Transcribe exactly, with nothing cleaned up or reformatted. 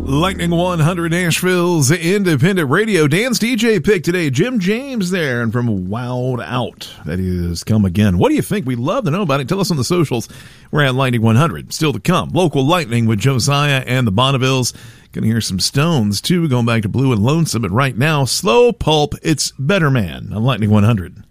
Lightning one hundred, Nashville's independent radio. Dan's D J pick today, Jim James there, and from Wowed Out. That is Come Again. What do you think? We'd love to know about it. Tell us on the socials. We're at Lightning one hundred. Still to come, local Lightning with Josiah and the Bonnevilles. Gonna hear some Stones, too, going back to Blue and Lonesome. But right now, Slow Pulp, It's Better Man on Lightning one hundred.